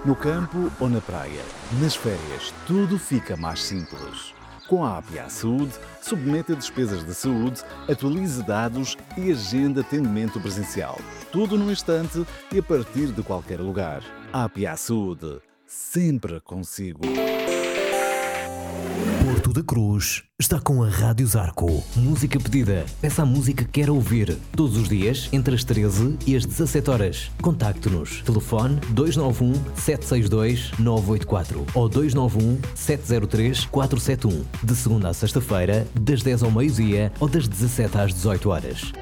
No campo ou na praia, nas férias, tudo fica mais simples. Com a APA Saúde, submeta despesas de saúde, atualize dados e agenda atendimento presencial. Tudo num instante e a partir de qualquer lugar. APA Saúde, sempre consigo. Porto da Cruz está com a Rádio Zarco. Música pedida. Peça a música que quer ouvir. Todos os dias, entre as 13 e as 17 horas. Contacte-nos. Telefone 291 762 984 ou 291 703 471. De segunda a sexta-feira, das 10 ao meio-dia ou das 17 às 18 horas.